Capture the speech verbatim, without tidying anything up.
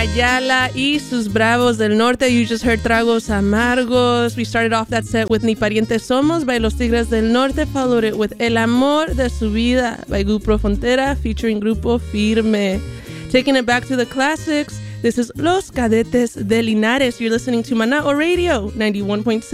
Ayala y sus Bravos del Norte. You just heard Tragos Amargos. We started off that set with Ni Parientes Somos by Los Tigres del Norte, followed it with El Amor de Su Vida by Grupo Frontera featuring Grupo Firme. Taking it back to the classics, this is Los Cadetes de Linares. You're listening to Manao Radio ninety-one point seven.